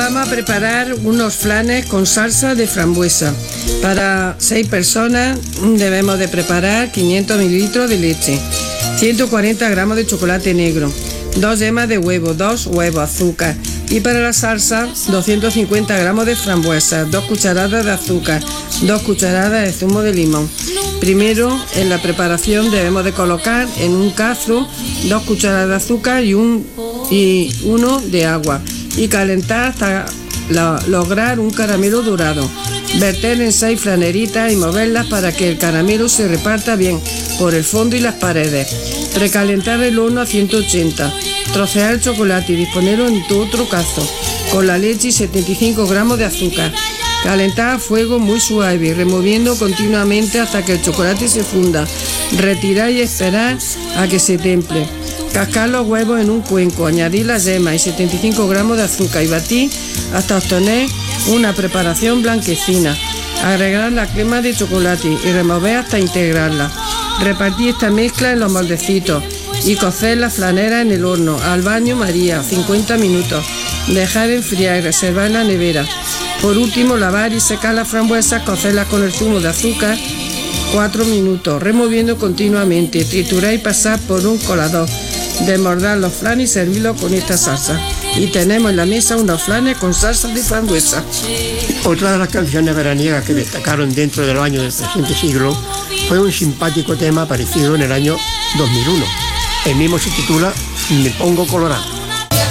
Vamos a preparar unos flanes con salsa de frambuesa. Para 6 personas debemos de preparar 500 mililitros de leche, 140 gramos de chocolate negro, 2 yemas de huevo, 2 huevos, azúcar. Y para la salsa, 250 gramos de frambuesa, 2 cucharadas de azúcar, 2 cucharadas de zumo de limón. Primero, en la preparación debemos de colocar en un cazo 2 cucharadas de azúcar y uno de agua y calentar hasta lograr un caramelo dorado. Verter en 6 flaneritas y moverlas para que el caramelo se reparta bien por el fondo y las paredes. Precalentar el horno a 180. Trocear el chocolate y disponerlo en tu otro cazo con la leche y 75 gramos de azúcar. Calentar a fuego muy suave, removiendo continuamente hasta que el chocolate se funda. Retirar y esperar a que se temple. Cascar los huevos en un cuenco, añadir la yema y 75 gramos de azúcar y batir hasta obtener una preparación blanquecina. Agregar la crema de chocolate y remover hasta integrarla. Repartir esta mezcla en los moldecitos y cocer la flanera en el horno al baño María, 50 minutos. Dejar enfriar y reservar en la nevera. Por último, lavar y secar las frambuesas, cocerlas con el zumo de azúcar 4 minutos, removiendo continuamente. Triturar y pasar por un colador. Desmordar los flanes y servirlos con esta salsa. Y tenemos en la mesa unos flanes con salsa de frambuesa. Otra de las canciones veraniegas que destacaron dentro de los años del presente siglo fue un simpático tema aparecido en el año 2001. El mismo se titula Me pongo colorado.